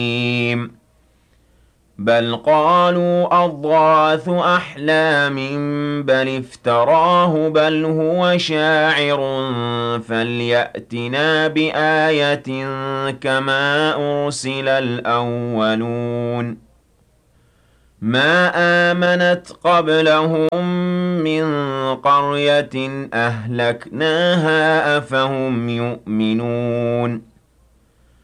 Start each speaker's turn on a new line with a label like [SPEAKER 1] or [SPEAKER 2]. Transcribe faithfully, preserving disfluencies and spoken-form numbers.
[SPEAKER 1] بل قالوا أضغاث أحلام بل افتراه بل هو شاعر فليأتنا بآية كما أرسل الأولون ما آمنت قبلهم من قرية أهلكناها أفهم يؤمنون